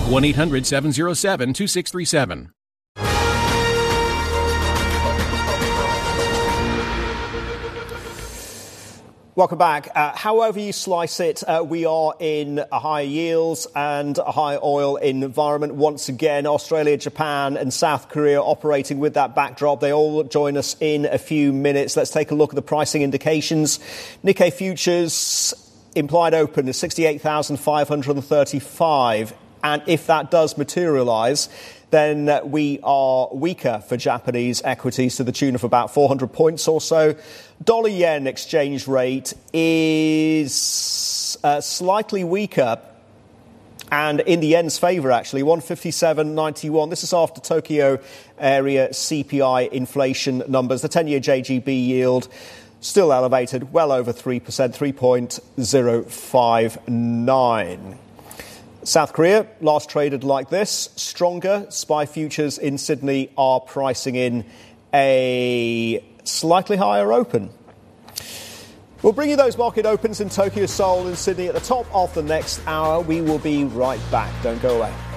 1-800-707-2637. Welcome back. However you slice it, we are in a high yields and a high oil environment. Once again, Australia, Japan and South Korea operating with that backdrop. They all join us in a few minutes. Let's take a look at the pricing indications. Nikkei futures implied open is 68,535. And if that does materialise, then we are weaker for Japanese equities to the tune of about 400 points or so. Dollar-yen exchange rate is slightly weaker and in the yen's favour, actually, 157.91. This is after Tokyo area CPI inflation numbers. The 10-year JGB yield still elevated, well over 3%, 3.059. South Korea, last traded like this, stronger. SPI futures in Sydney are pricing in a slightly higher open. We'll bring you those market opens in Tokyo, Seoul and Sydney at the top of the next hour. We will be right back. Don't go away.